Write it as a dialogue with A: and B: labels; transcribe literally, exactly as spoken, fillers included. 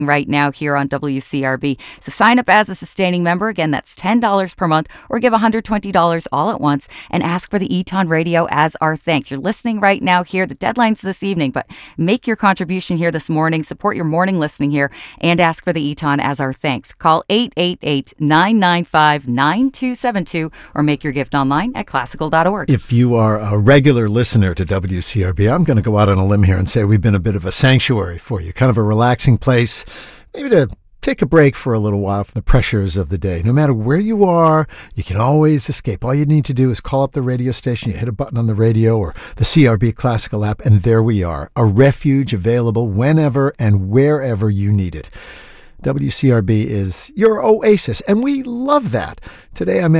A: right now here on W C R B. So sign up as a sustaining member. Again, that's ten dollars per month, or give one hundred twenty dollars all at once and ask for the Eton Radio as our thanks. You're listening right now here. The deadline's this evening, but make your contribution here this morning. Support your morning listening here and ask for the Eton as our thanks. Call eight eight eight, nine nine five, nine two seven two or make your gift online at classical dot org.
B: If you are a regular listener to W C R B, I'm going to go out on a limb here and say we've been a bit of a sanctuary for you, kind of a relaxing place, maybe to take a break for a little while from the pressures of the day. No matter where you are, you can always escape. All you need to do is call up the radio station, you hit a button on the radio or the C R B Classical app, and there we are, a refuge available whenever and wherever you need it. W C R B is your oasis, and we love that. Today I'm